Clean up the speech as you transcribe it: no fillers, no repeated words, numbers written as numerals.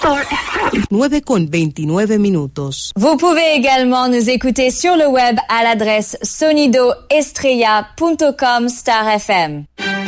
Star FM. 9:29. Vous pouvez également nous écouter sur le web à l'adresse sonidoestrella.com Star FM.